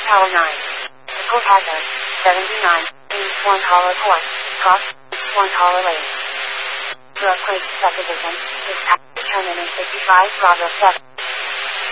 Tower 9. Report address 79 East One Hollow Court, Cross, One Hollow Lane. Brooklyn Subdivision, is terminating 55 Bravo 7.